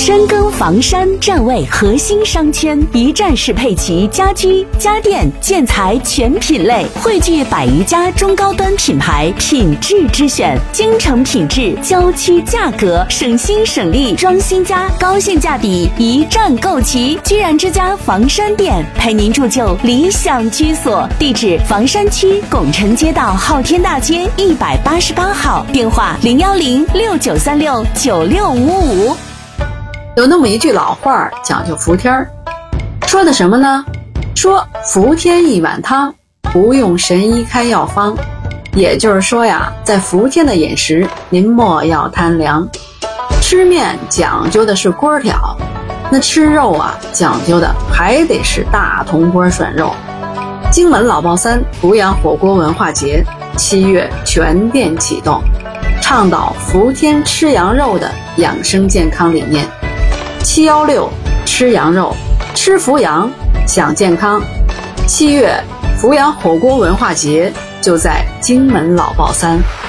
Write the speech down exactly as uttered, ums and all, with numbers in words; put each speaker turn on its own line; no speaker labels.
深耕房山，站位核心商圈，一站式配齐家居、家电、建材全品类，汇聚百余家中高端品牌，品质之选，京城品质，郊区价格，省心省力，装新家，高性价比，一站购齐。居然之家房山店陪您铸就理想居所，地址房山区拱辰街道昊天大街一百八十八号，电话零幺零六九三六九六五五。
有那么一句老话讲究服天儿，说的什么呢？说服天一碗汤，不用神医开药方。也就是说呀，在服天的饮食，您莫要贪凉。吃面讲究的是锅挑，那吃肉啊，讲究的还得是大铜锅涮肉。荆门老爆三阜阳火锅文化节七月全店启动，倡导服天吃羊肉的养生健康理念。七一六吃羊肉，吃福阳，享健康。七月阜阳火锅文化节就在荆门老爆三。